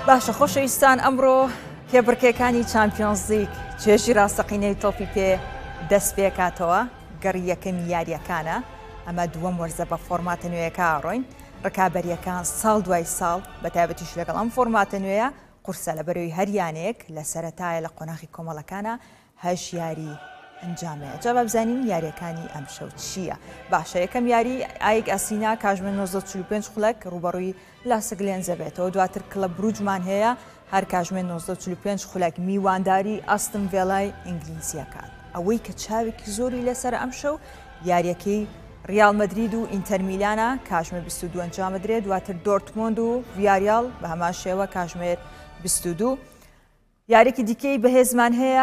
باشە خۆشەویستان ئەمڕۆ کێبڕکێکانی چامپیۆنز لیگ چێژی ڕاستەقینەی تۆپی پێ دەست پێ کاتەوە گەڕی یەکەمی یاریەکانە ئەمە دووەم وەرزە بە فۆرماتە نوێیەکە ئاڕۆین ڕکابەریەکان ساڵ دوای ساڵ بەتایبەتیش لەگەڵ ئەم فۆرماتە نوێیە قورسە لە بەرەوەی هەریانەیەک لە سەرەتایە لە قۆناغی کۆمەڵەکانە هەش یاری ئەنجامەیە جا بابزانین یاریەکانی ئەم شەو چییە؟ باشە یەکەم یاری ئایک ئەسینا کاژمێ 945 خولەک ڕوبەڕووی لاسگلێنزە بێتەوە دواتر کڵە بروجمان هەیە هەر کاژمێ 945 خولەک میوانداری ئەستن ڤێلای ئینگلیزیەکان ئەوەی کە چاوێکی زۆری لەسەر ئەم شەو یاریەکەی ریال مەدرید و ئینتەر میلانە کاژمێر 22 ئەنجامە درێت دواتر دۆرتمۆند و ڤیاریال بە هەمان شێوە کاژمێر 22 یارێکی دیکەی بەهێزمان هەیە